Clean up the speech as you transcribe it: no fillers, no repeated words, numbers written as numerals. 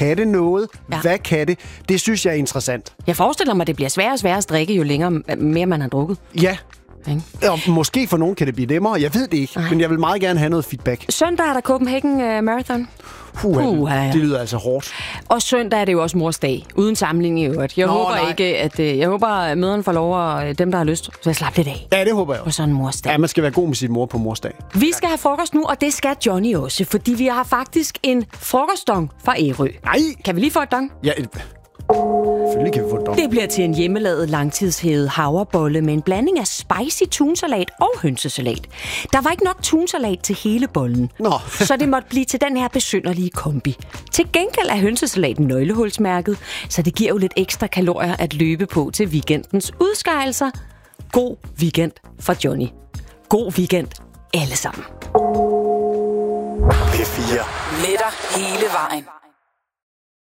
Kan det noget? Ja. Hvad kan det? Det synes jeg er interessant. Jeg forestiller mig, at det bliver sværere og sværere at drikke, jo længere mere man har drukket. Ja. Og måske for nogen kan det blive nemmere. Jeg ved det ikke, men jeg vil meget gerne have noget feedback. Søndag er der Copenhagen Marathon. Det lyder altså hårdt. Og søndag er det jo også mors dag, uden sammenligning i øvrigt. Jeg håber, at møderne får lov, og dem, der har lyst, så slappe lidt af. Ja, det håber jeg også. På sådan en mors dag. Ja, man skal være god med sin mor på mors dag. Vi skal have frokost nu, og det skal Johnny også, fordi vi har faktisk en frokostdong fra Ærø. Nej! Kan vi lige få et dong? Ja, selvfølgelig kan vi få et dong. Det bliver til en hjemmelavet langtidshævet havrebolle med en blanding af spicy tunsalat og hønsesalat. Der var ikke nok tunsalat til hele bollen, så det måtte blive til den her besynderlige kombi. Til gengæld er hønsesalaten nøglehulsmærket, så det giver jo lidt ekstra kalorier at løbe på til weekendens udskejelser. God weekend for Johnny. God weekend alle sammen. P4. Med dig hele vejen.